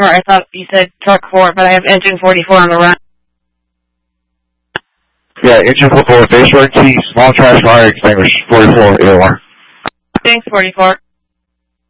Or I thought you said truck 4, but I have engine 44 on the run. Yeah, engine 44, base warranty, small trash fire extinguisher, 44 AOR. Thanks, 44.